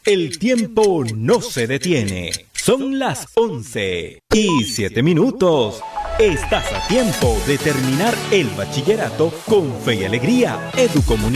El tiempo no se detiene. Son las 11:07. Estás a tiempo de terminar el bachillerato con fe y alegría. Educomunicación.